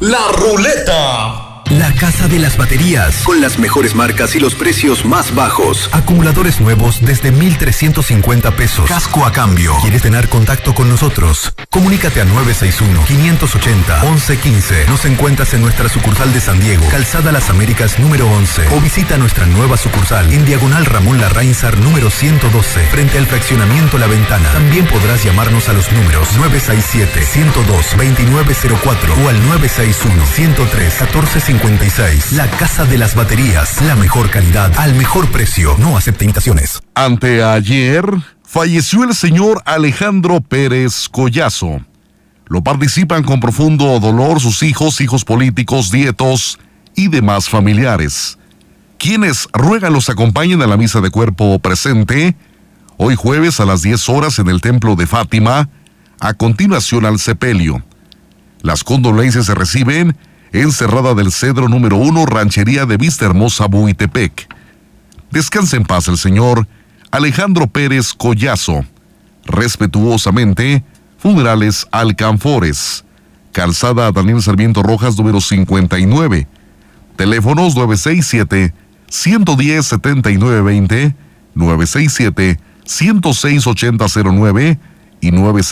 La Ruleta. La Casa de las Baterías, con las mejores marcas y los precios más bajos. Acumuladores nuevos desde 1,350 pesos. Casco a cambio. ¿Quieres tener contacto con nosotros? Comunícate a 961-580-1115. Nos encuentras en nuestra sucursal de San Diego, Calzada Las Américas número 11. O visita nuestra nueva sucursal en Diagonal Ramón Larrainzar número 112, frente al fraccionamiento La Ventana. También podrás llamarnos a los números 967-102-2904 o al 961-103-1456. La Casa de las Baterías, la mejor calidad al mejor precio. No acepta imitaciones. Anteayer falleció el señor Alejandro Pérez Collazo. Lo participan con profundo dolor sus hijos políticos, nietos y demás familiares, quienes ruegan los acompañen a la misa de cuerpo presente hoy jueves a las 10 horas en el Templo de Fátima, a continuación al sepelio. Las condolencias se reciben en Cerrada del Cedro número 1, Ranchería de Vista Hermosa, Buitepec. Descanse en paz el señor Alejandro Pérez Collazo. Respetuosamente, Funerales Alcanfores, Calzada Daniel Sarmiento Rojas número 59. Teléfonos 967-110-7920, 967-106-8009 y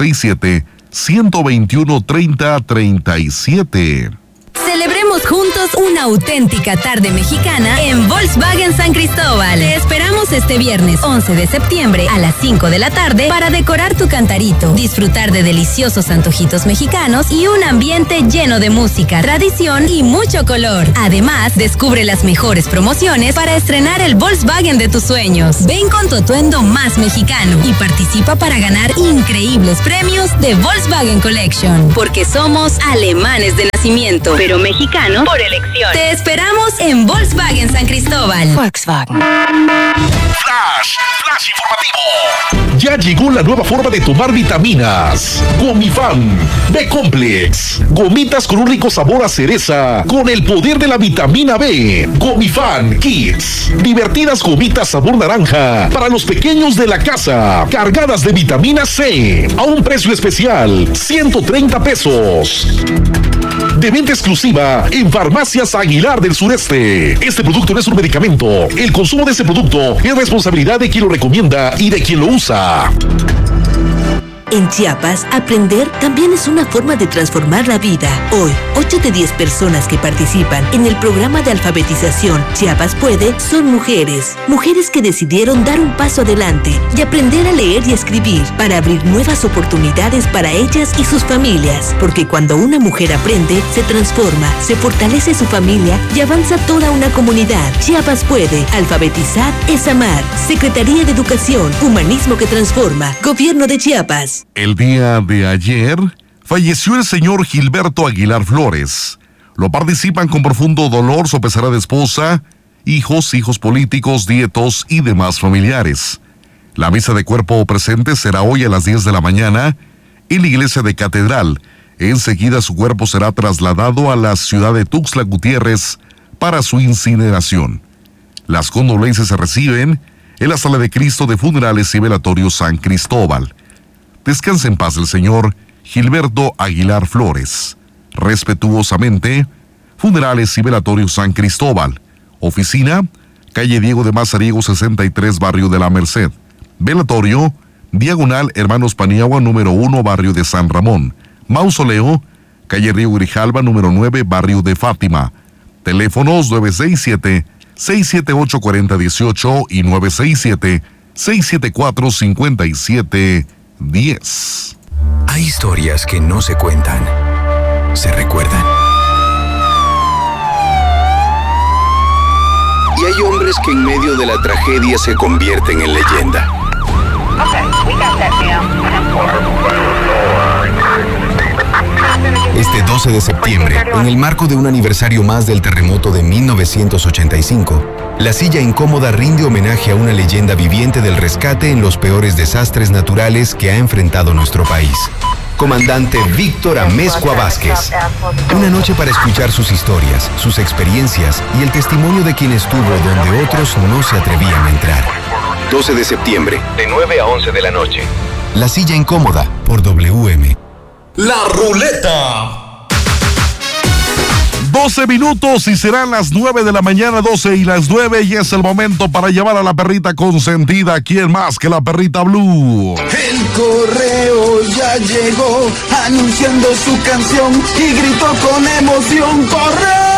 967-121-3037. Celebremos juntos una auténtica tarde mexicana en Volkswagen San Cristóbal. Te esperamos este viernes 11 de septiembre a las 5 de la tarde para decorar tu cantarito, disfrutar de deliciosos antojitos mexicanos y un ambiente lleno de música, tradición y mucho color. Además, descubre las mejores promociones para estrenar el Volkswagen de tus sueños. Ven con tu atuendo más mexicano y participa para ganar increíbles premios de Volkswagen Collection, porque somos alemanes de nacimiento, pero mexicano por elección. Te esperamos en Volkswagen San Cristóbal. Volkswagen. Flash informativo. Ya llegó la nueva forma de tomar vitaminas. Gomifan B-Complex. Gomitas con un rico sabor a cereza, con el poder de la vitamina B. Gomifan Kids. Divertidas gomitas sabor naranja para los pequeños de la casa, cargadas de vitamina C, a un precio especial, 130 pesos. De venta exclusiva en Farmacias Aguilar del Sureste. Este producto no es un medicamento. El consumo de este producto es responsabilidad de quien lo recomienda y de quien lo usa. En Chiapas, aprender también es una forma de transformar la vida. Hoy, 8 de 10 personas que participan en el programa de alfabetización Chiapas Puede son mujeres. Mujeres que decidieron dar un paso adelante y aprender a leer y escribir para abrir nuevas oportunidades para ellas y sus familias. Porque cuando una mujer aprende, se transforma, se fortalece su familia y avanza toda una comunidad. Chiapas Puede. Alfabetizar es amar. Secretaría de Educación, Humanismo que Transforma. Gobierno de Chiapas. El día de ayer falleció el señor Gilberto Aguilar Flores. Lo participan con profundo dolor su pesarada esposa, hijos políticos, nietos y demás familiares. La misa de cuerpo presente será hoy a las 10 de la mañana en la iglesia de Catedral. Enseguida su cuerpo será trasladado a la ciudad de Tuxtla Gutiérrez para su incineración. Las condolencias se reciben en la Sala de Cristo de Funerales y Velatorio San Cristóbal. Descanse en paz el señor Gilberto Aguilar Flores. Respetuosamente, Funerales y Velatorio San Cristóbal. Oficina, calle Diego de Mazariego 63, barrio de la Merced. Velatorio, diagonal Hermanos Paniagua número 1, barrio de San Ramón. Mausoleo, calle Río Grijalva número 9, barrio de Fátima. Teléfonos 967-678-4018 y 967-674-5710. Hay historias que no se cuentan, se recuerdan. Y hay hombres que en medio de la tragedia se convierten en leyenda. Este 12 de septiembre, en el marco de un aniversario más del terremoto de 1985, La Silla Incómoda rinde homenaje a una leyenda viviente del rescate en los peores desastres naturales que ha enfrentado nuestro país. Comandante Víctor Amezcua Vázquez. Una noche para escuchar sus historias, sus experiencias y el testimonio de quien estuvo donde otros no se atrevían a entrar. 12 de septiembre, de 9 a 11 de la noche. La Silla Incómoda, por WM. La Ruleta. 12 minutos y serán las 9 de la mañana, 12 y las 9, y es el momento para llevar a la perrita consentida. ¿Quién más que la perrita Blue? El correo ya llegó anunciando su canción y gritó con emoción: ¡correo!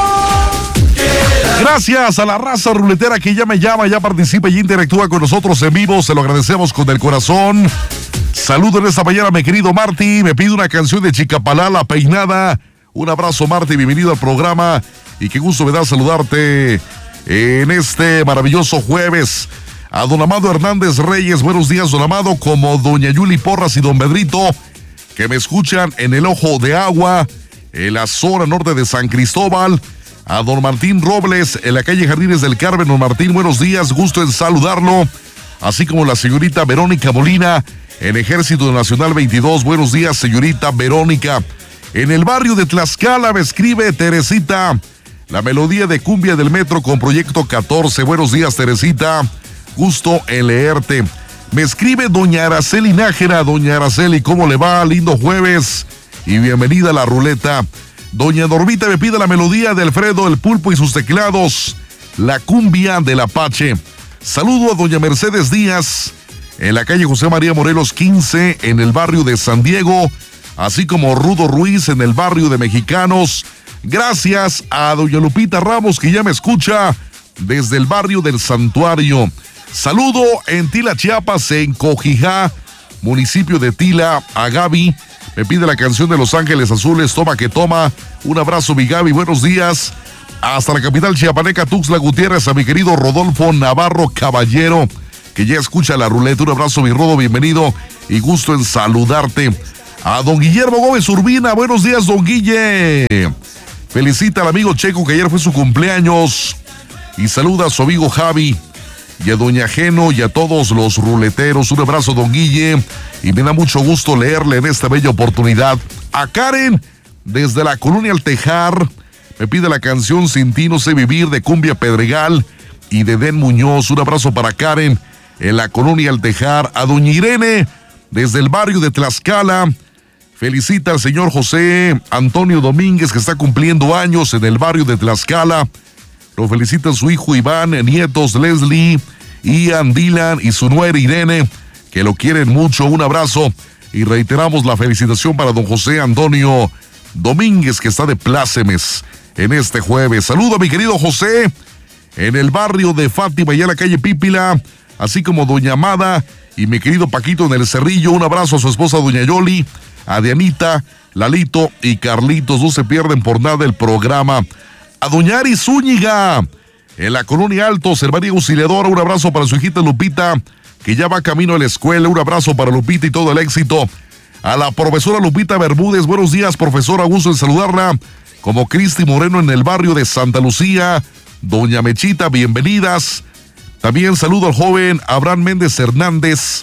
Gracias a la raza ruletera que ya me llama, ya participa y interactúa con nosotros en vivo. Se lo agradecemos con el corazón. Saludo en esta mañana, mi querido Marty. Me pide una canción de Chicapalá, La Peinada. Un abrazo, Marty, bienvenido al programa. Y qué gusto me da saludarte en este maravilloso jueves. A don Amado Hernández Reyes, buenos días, don Amado, como doña Yuli Porras y don Pedrito, que me escuchan en el Ojo de Agua, en la zona norte de San Cristóbal. A don Martín Robles, en la calle Jardines del Carmen. Don Martín, buenos días, gusto en saludarlo. Así como la señorita Verónica Molina, en Ejército Nacional 22. Buenos días, señorita Verónica. En el barrio de Tlaxcala me escribe Teresita, la melodía de cumbia del metro con Proyecto 14. Buenos días, Teresita, gusto en leerte. Me escribe doña Araceli Nájera. Doña Araceli, ¿cómo le va? Lindo jueves y bienvenida a la ruleta. Doña Normita me pide la melodía de Alfredo el Pulpo y sus teclados, la cumbia del Apache. Saludo a doña Mercedes Díaz, en la calle José María Morelos 15, en el barrio de San Diego, así como Rudo Ruiz en el barrio de Mexicanos. Gracias a doña Lupita Ramos, que ya me escucha desde el barrio del Santuario. Saludo en Tila, Chiapas, en Cojijá, municipio de Tila, a Gaby. Me pide la canción de Los Ángeles Azules, Toma que Toma. Un abrazo, mi Gaby, buenos días. Hasta la capital chiapaneca, Tuxtla Gutiérrez, a mi querido Rodolfo Navarro Caballero, que ya escucha la ruleta. Un abrazo, mi Rodo, bienvenido y gusto en saludarte. A don Guillermo Gómez Urbina, buenos días, don Guille. Felicita al amigo Checo, que ayer fue su cumpleaños, y saluda a su amigo Javi y a doña Geno y a todos los ruleteros. Un abrazo, don Guille, y me da mucho gusto leerle en esta bella oportunidad. A Karen, desde la colonia El Tejar, me pide la canción Sin ti no sé vivir, de Cumbia Pedregal y de Den Muñoz. Un abrazo para Karen en la colonia El Tejar. A doña Irene, desde el barrio de Tlaxcala, felicita al señor José Antonio Domínguez, que está cumpliendo años en el barrio de Tlaxcala. Lo felicita su hijo Iván, nietos Leslie, Ian, Dylan y su nuera Irene, que lo quieren mucho. Un abrazo y reiteramos la felicitación para don José Antonio Domínguez, que está de plácemes en este jueves. Saludo a mi querido José en el barrio de Fátima y en la calle Pípila, así como doña Amada y mi querido Paquito en el Cerrillo. Un abrazo a su esposa doña Yoli, a Dianita, Lalito y Carlitos. No se pierden por nada el programa. A doña Ari Zúñiga, en la colonia Alto, Servaría Auxiliadora. Un abrazo para su hijita Lupita, que ya va camino a la escuela. Un abrazo para Lupita y todo el éxito. A la profesora Lupita Bermúdez, buenos días, profesora, gusto en saludarla. Como Cristi Moreno en el barrio de Santa Lucía. Doña Mechita, bienvenidas. También saludo al joven Abraham Méndez Hernández,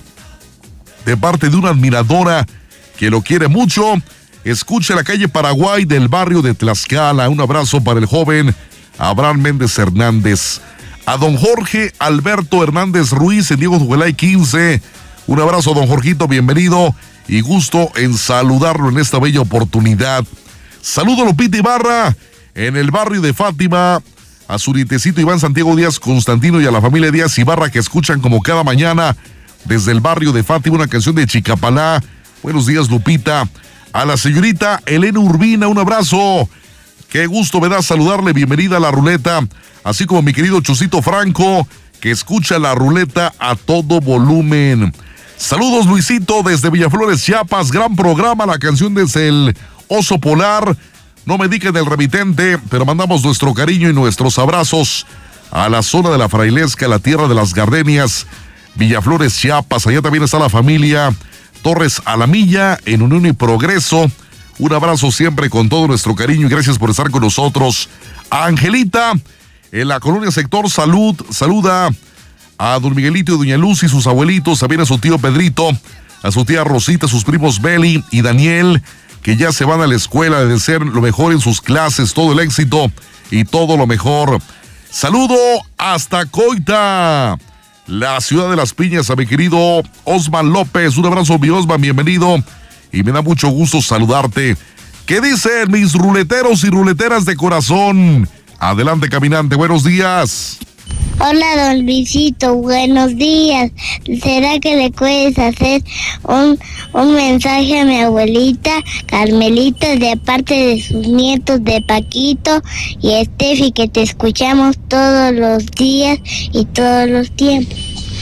de parte de una admiradora que lo quiere mucho. Escucha la calle Paraguay del barrio de Tlaxcala. Un abrazo para el joven Abraham Méndez Hernández. A don Jorge Alberto Hernández Ruiz en Diego Zugelay 15. Un abrazo, don Jorgito, bienvenido y gusto en saludarlo en esta bella oportunidad. Saludo a Lupita Ibarra en el barrio de Fátima, a su nietecito Iván Santiago Díaz Constantino y a la familia Díaz Ibarra, que escuchan como cada mañana desde el barrio de Fátima una canción de Chicapalá. Buenos días, Lupita. A la señorita Elena Urbina, un abrazo. Qué gusto me da saludarle, bienvenida a la ruleta. Así como mi querido Chusito Franco, que escucha la ruleta a todo volumen. Saludos, Luisito, desde Villaflores, Chiapas. Gran programa, la canción desde el Oso Polar. No me digan el remitente, pero mandamos nuestro cariño y nuestros abrazos a la zona de la Frailesca, la tierra de las gardenias, Villaflores, Chiapas. Allá también está la familia Torres Alamilla, en Unión y Progreso. Un abrazo siempre con todo nuestro cariño y gracias por estar con nosotros. A Angelita, en la colonia Sector Salud, saluda a don Miguelito y doña Luz y sus abuelitos, también a su tío Pedrito, a su tía Rosita, a sus primos Beli y Daniel, que ya se van a la escuela, de ser lo mejor en sus clases, todo el éxito y todo lo mejor. Saludo hasta Coita, la ciudad de las piñas, a mi querido Osman López. Un abrazo, mi Osman, bienvenido y me da mucho gusto saludarte. ¿Qué dicen mis ruleteros y ruleteras de corazón? Adelante, caminante, buenos días. Hola, don Luisito, buenos días. ¿Será que le puedes hacer un mensaje a mi abuelita Carmelita de parte de sus nietos de Paquito y Estefi, que te escuchamos todos los días y todos los tiempos?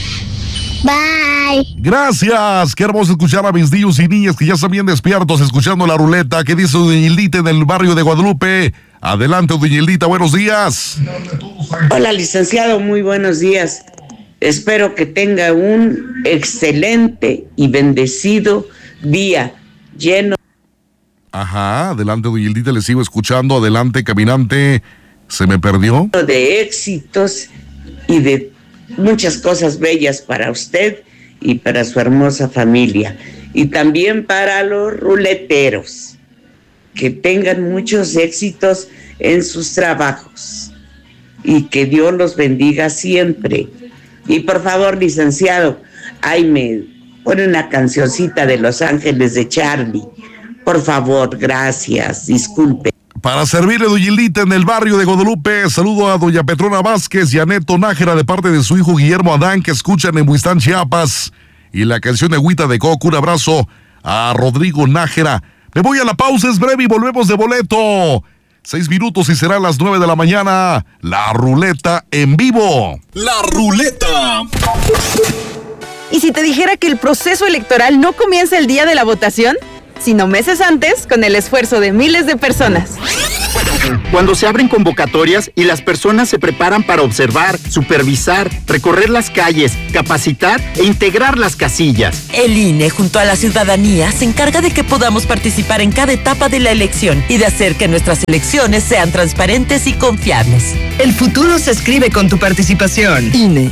Bye. Gracias, qué hermoso escuchar a mis niños y niñas que ya están bien despiertos escuchando la ruleta. ¿Qué dice doña Hildita en el barrio de Guadalupe? Adelante, doña Hildita, buenos días. Hola, licenciado, muy buenos días. Espero que tenga un excelente y bendecido día lleno. Ajá, adelante, doña Hildita, le sigo escuchando. Adelante, caminante, ¿se me perdió? De éxitos y de muchas cosas bellas para usted y para su hermosa familia. Y también para los ruleteros. Que tengan muchos éxitos en sus trabajos y que Dios los bendiga siempre. Y por favor, licenciado, ahí me pone una cancioncita de Los Ángeles de Charlie. Por favor, gracias, disculpe. Para servirle, doña Hildita, en el barrio de Guadalupe, saludo a doña Petrona Vázquez y a Neto Nájera de parte de su hijo Guillermo Adán, que escuchan en Huistán, Chiapas. Y la canción de Agüita de Coco, un abrazo a Rodrigo Nájera. Me voy a la pausa, es breve y volvemos de boleto. 6 minutos y serán las 9 de la mañana. La ruleta en vivo. La ruleta. ¿Y si te dijera que el proceso electoral no comienza el día de la votación, sino meses antes, con el esfuerzo de miles de personas? Cuando se abren convocatorias y las personas se preparan para observar, supervisar, recorrer las calles, capacitar e integrar las casillas. El INE, junto a la ciudadanía, se encarga de que podamos participar en cada etapa de la elección y de hacer que nuestras elecciones sean transparentes y confiables. El futuro se escribe con tu participación. INE.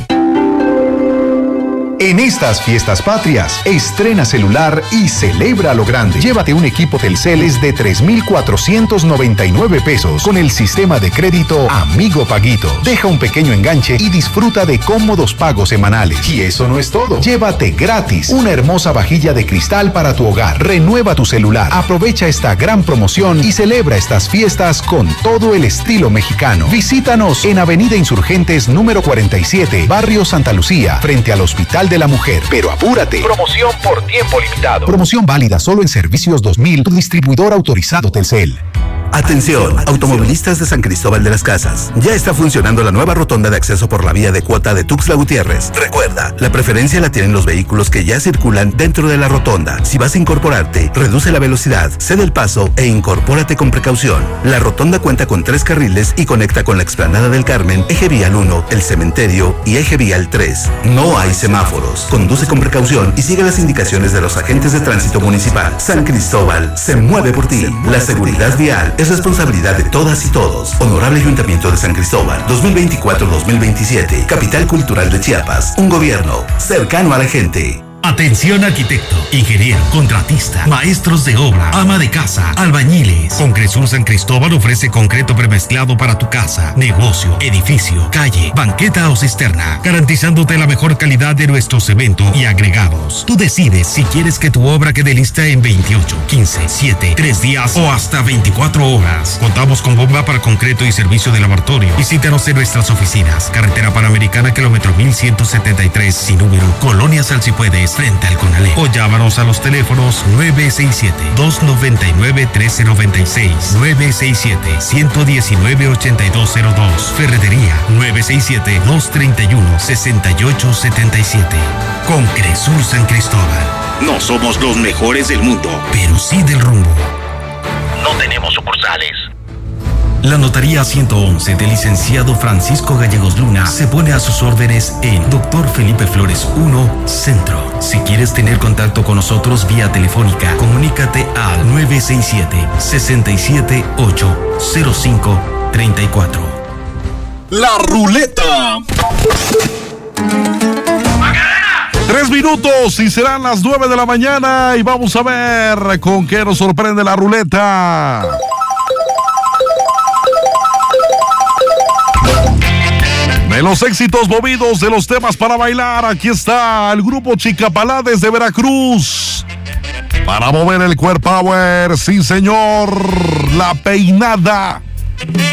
En estas fiestas patrias, estrena celular y celebra a lo grande. Llévate un equipo Telcel de 3,499 pesos con el sistema de crédito Amigo Paguito. Deja un pequeño enganche y disfruta de cómodos pagos semanales. Y eso no es todo. Llévate gratis una hermosa vajilla de cristal para tu hogar. Renueva tu celular. Aprovecha esta gran promoción y celebra estas fiestas con todo el estilo mexicano. Visítanos en Avenida Insurgentes número 47, Barrio Santa Lucía, frente al Hospital de la Mujer. Pero apúrate. Promoción por tiempo limitado. Promoción válida solo en Servicios 2000, tu distribuidor autorizado Telcel. Atención, automovilistas de San Cristóbal de las Casas. Ya está funcionando la nueva rotonda de acceso por la vía de Cuota de Tuxtla Gutiérrez. Recuerda, la preferencia la tienen los vehículos que ya circulan dentro de la rotonda. Si vas a incorporarte, reduce la velocidad, cede el paso e incorpórate con precaución. La rotonda cuenta con 3 carriles y conecta con la explanada del Carmen, eje vial 1, el cementerio y eje vial 3. No hay semáforos. Conduce con precaución y sigue las indicaciones de los agentes de tránsito municipal. San Cristóbal se mueve por ti. La seguridad vial es responsabilidad de todas y todos. Honorable Ayuntamiento de San Cristóbal, 2024-2027. Capital Cultural de Chiapas. Un gobierno cercano a la gente. Atención arquitecto, ingeniero, contratista, maestros de obra, ama de casa, albañiles. Concresur San Cristóbal ofrece concreto premezclado para tu casa, negocio, edificio, calle, banqueta o cisterna, garantizándote la mejor calidad de nuestro cemento y agregados. Tú decides si quieres que tu obra quede lista en 28, 15, 7, 3 días o hasta 24 horas. Contamos con bomba para concreto y servicio de laboratorio. Visítanos en nuestras oficinas. Carretera Panamericana, kilómetro 1173, sin número, Colonia Salsipuedes, frente al Conalé. O llámanos a los teléfonos 967-299-1396, 967-119-8202, Ferretería 967-231-6877. Concresur San Cristóbal. No somos los mejores del mundo, pero sí del rumbo. No tenemos sucursales. La Notaría 111 del licenciado Francisco Gallegos Luna se pone a sus órdenes en Dr. Felipe Flores 1, Centro. Si quieres tener contacto con nosotros vía telefónica, comunícate al 967-805-34. La ruleta. 3 minutos y serán las 9 de la mañana y vamos a ver con qué nos sorprende la ruleta. De los éxitos movidos, de los temas para bailar, aquí está el grupo Chicapalá desde Veracruz. Para mover el cuerpo power, sí señor, la peinada.